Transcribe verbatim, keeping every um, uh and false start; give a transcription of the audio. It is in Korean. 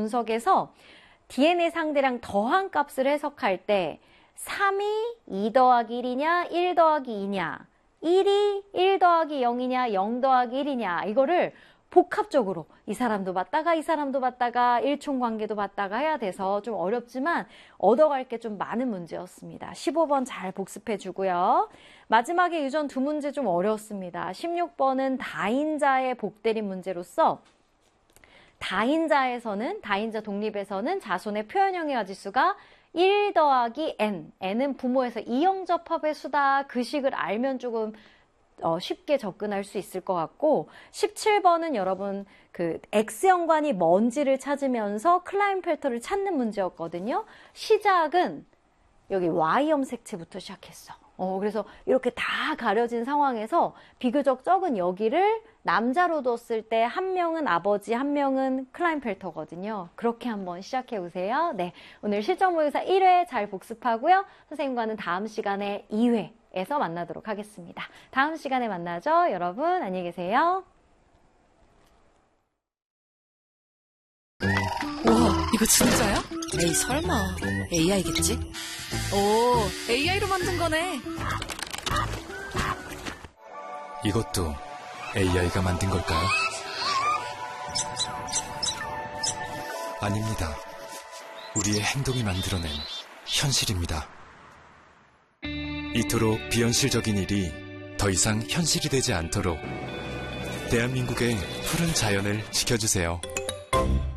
분석에서 디엔에이 상대량 더한 값을 해석할 때 삼이 이 더하기 일이냐, 일 더하기 이냐, 일이 일 더하기 영이냐, 영 더하기 일이냐, 이거를 복합적으로 이 사람도 봤다가 이 사람도 봤다가 일총관계도 봤다가 해야 돼서 좀 어렵지만 얻어갈 게 좀 많은 문제였습니다. 십오 번 잘 복습해 주고요. 마지막에 유전 두 문제 좀 어려웠습니다. 십육 번은 다인자의 복대립 문제로서 다인자에서는, 다인자 독립에서는 자손의 표현형의 가지수가 일 더하기 n, n은 부모에서 이형접합의 수다. 그 식을 알면 조금 어, 쉽게 접근할 수 있을 것 같고, 십칠 번은 여러분 그 X연관이 뭔지를 찾으면서 클라인펠터를 찾는 문제였거든요. 시작은 여기 Y염 색채부터 시작했어. 어, 그래서 이렇게 다 가려진 상황에서 비교적 적은 여기를 남자로 뒀을 때 한 명은 아버지, 한 명은 클라인펠터거든요. 그렇게 한번 시작해 보세요. 네, 오늘 실전 모의고사 일 회 잘 복습하고요. 선생님과는 다음 시간에 이 회에서 만나도록 하겠습니다. 다음 시간에 만나죠. 여러분 안녕히 계세요. 우와, 이거 진짜야? 에이, 설마. 에이아이겠지? 오, 에이아이로 만든 거네. 이것도 에이아이가 만든 걸까요? 아닙니다. 우리의 행동이 만들어낸 현실입니다. 이토록 비현실적인 일이 더 이상 현실이 되지 않도록 대한민국의 푸른 자연을 지켜주세요.